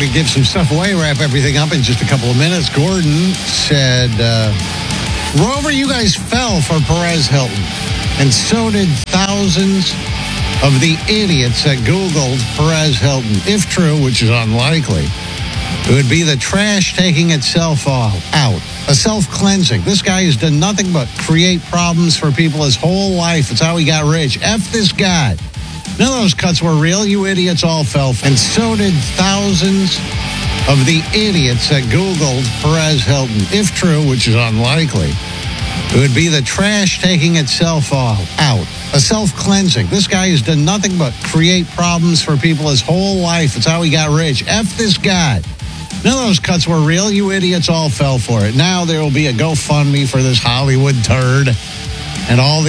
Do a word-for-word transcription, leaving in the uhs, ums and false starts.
to give some stuff away, wrap everything up in just a couple of minutes. Gordon said, uh, Rover, you guys fell for Perez Hilton. And so did thousands of the idiots that Googled Perez Hilton. If true, which is unlikely, it would be the trash taking itself out. A self-cleansing. This guy has done nothing but create problems for people his whole life. It's how he got rich. F this guy. None of those cuts were real. You idiots all fell for. And so did thousands of the idiots that Googled Perez Hilton. If true, which is unlikely, it would be the trash taking itself out. A self-cleansing. This guy has done nothing but create problems for people his whole life. It's how he got rich. F this guy. None of those cuts were real. You idiots all fell for it. Now there will be a GoFundMe for this Hollywood turd and all the